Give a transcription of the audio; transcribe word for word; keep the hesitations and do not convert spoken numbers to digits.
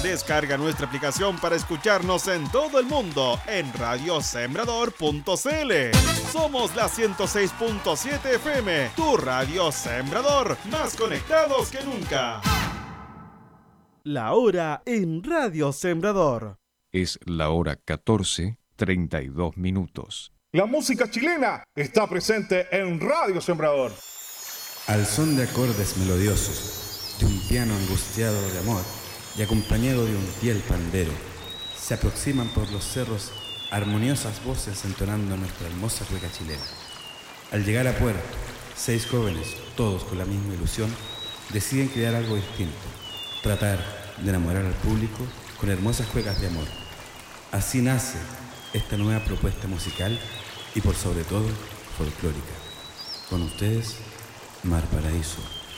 Descarga nuestra aplicación para escucharnos en todo el mundo en radio sembrador punto c l. Somos la ciento seis punto siete F M, tu radio Sembrador, más conectados que nunca. La hora en Radio Sembrador. Es la hora catorce, treinta y dos minutos. La música chilena está presente en Radio Sembrador. Al son de acordes melodiosos, de un piano angustiado de amor y acompañado de un fiel pandero, se aproximan por los cerros armoniosas voces entonando nuestra hermosa cueca chilena. Al llegar a puerto, seis jóvenes, todos con la misma ilusión, deciden crear algo distinto, tratar de enamorar al público con hermosas cuecas de amor. Así nace esta nueva propuesta musical y por sobre todo folclórica. Con ustedes, Mar Paraíso.